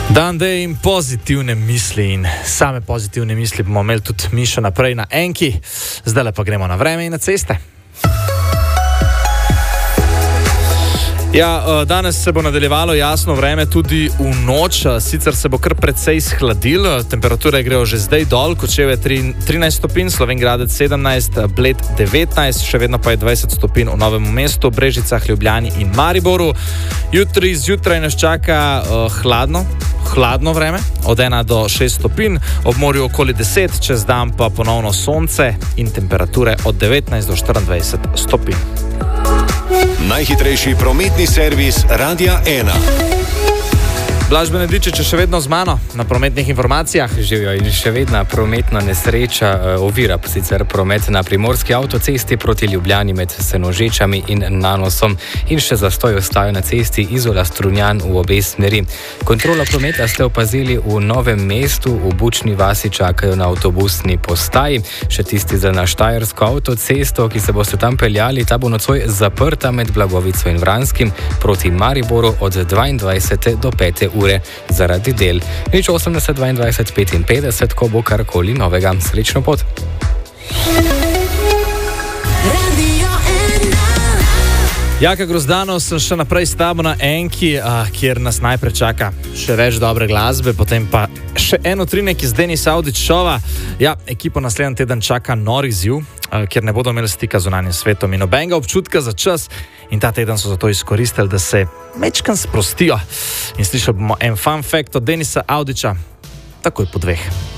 Dan dej in pozitivne misli in same pozitivne misli bomo imeli tudi mi še naprej na enki. Zdaj pa gremo na vreme in na ceste. Ja, danes se bo nadaljevalo jasno vreme tudi v noč, sicer se bo kar precej shladil, temperature grejo že zdaj dol, Kočevje 13 stopinj, Slovenj Gradec 17, Bled 19, še vedno pa je 20 stopinj v Novem mestu, Brežicah, Ljubljani in Mariboru. Jutri zjutraj nas čaka hladno vreme, od 1 do 6 stopinj, ob morju okoli 10, čez dan pa ponovno sonce in temperature od 19 do 24 stopinj. Najhitrejši prometni servis Radia 1. Blaž Benedičič je še vedno z mano na prometnih informacijah. Živijo in še vedno prometna nesreča ovira sicer promet na primorski avtocesti proti Ljubljani med Senožečami in Nanosom in še zastoj ostaja na cesti Izola-Strunjan v obe smeri. Kontrolo prometa ste opazili v Novem mestu, v Bučni vasi čakajo na avtobusni postaji. Še tisti za na Štajersko avtocesto, ki se boste tam peljali, ta bo nocoj zaprta med Blagovico in Vranskim proti Mariboru od 22. do 5. ure zaradi del. Nič 80 22 55, ko bo karkoli novega. Srečno pot! Jaka Grozdanov, sem še naprej s tabo na enki, kjer nas najprej čaka še več dobre glasbe, potem pa še eno trinek iz Denis Audić šova. Ja, ekipo naslednji teden čaka nor izziv, kjer ne bodo imeli stika z zunanjim svetom in nobenega občutka za čas, in ta teden so zato izkoristili, da se mečkan sprostijo. In slišali bomo en fun fact od Denisa Audića takoj po 2.